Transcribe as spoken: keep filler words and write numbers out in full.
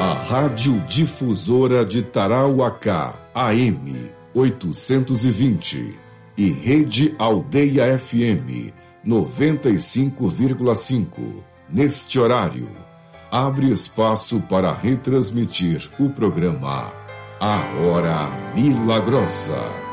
A Rádio Difusora de Tarauacá, A M oitocentos e vinte e Rede Aldeia F M noventa e cinco vírgula cinco. Neste horário, abre espaço para retransmitir o programa A Hora Milagrosa.